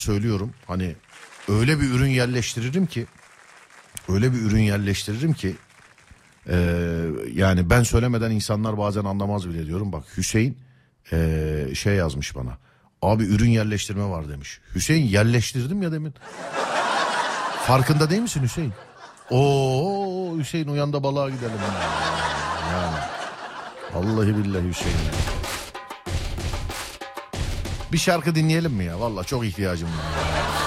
söylüyorum. Hani öyle bir ürün yerleştiririm ki yani ben söylemeden insanlar bazen anlamaz bile diyorum. Bak Hüseyin şey yazmış bana. Abi ürün yerleştirme var demiş. Hüseyin yerleştirdim ya demin. Farkında değil misin Hüseyin? Oo Hüseyin uyan da balığa gidelim. Yani. Vallahi billahi Hüseyin. Bir şarkı dinleyelim mi ya? Vallahi çok ihtiyacım var.